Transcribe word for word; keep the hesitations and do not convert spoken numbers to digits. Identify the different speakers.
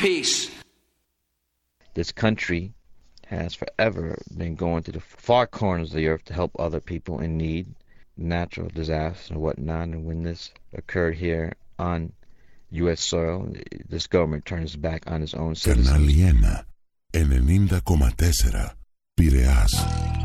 Speaker 1: peace.
Speaker 2: This country has forever been going to the far corners of the earth to help other people in need, natural disasters and whatnot. And when this occurred here on U S soil, this government turns its back on its own citizens.
Speaker 3: Κανάλι ένα, ενενήντα κόμμα τέσσερα, Πειραιάς.